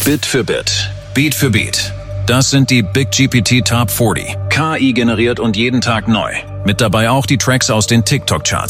Bit für Bit, Beat für Beat. Das sind die Big GPT Top 40. KI generiert und jeden Tag neu. Mit dabei auch die Tracks aus den TikTok-Charts.